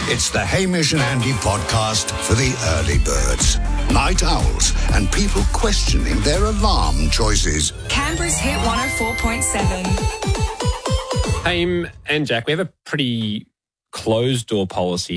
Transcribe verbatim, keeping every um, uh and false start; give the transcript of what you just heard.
It's the Hamish and Andy podcast for the early birds, night owls, and people questioning their alarm choices. Canberra's Hit one oh four point seven. Haim and Jack, we have a pretty closed door policy